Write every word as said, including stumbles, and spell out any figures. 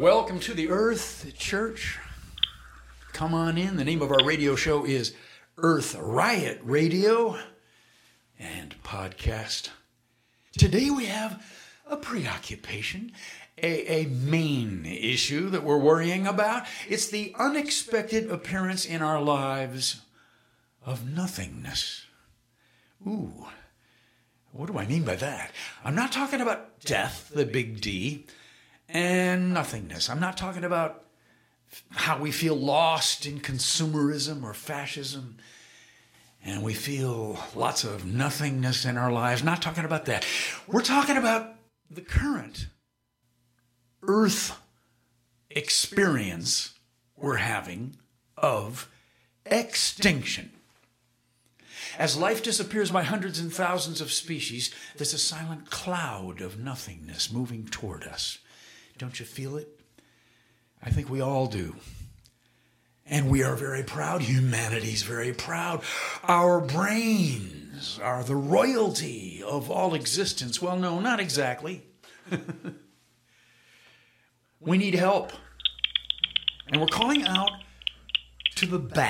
Welcome to the Earth Church. Come on in. The name of our radio show is Earth Riot Radio and Podcast. Today we have a preoccupation, a, a main issue that we're worrying about. It's the unexpected appearance in our lives of nothingness. Ooh, what do I mean by that? I'm not talking about death, the big D, and nothingness. I'm not talking about how we feel lost in consumerism or fascism, and we feel lots of nothingness in our lives. Not talking about that. We're talking about the current Earth experience we're having of extinction. As life disappears by hundreds and thousands of species, there's a silent cloud of nothingness moving toward us. Don't you feel it? I think we all do. And we are very proud. Humanity's very proud. Our brains are the royalty of all existence. Well, no, not exactly. We need help. And we're calling out to the back.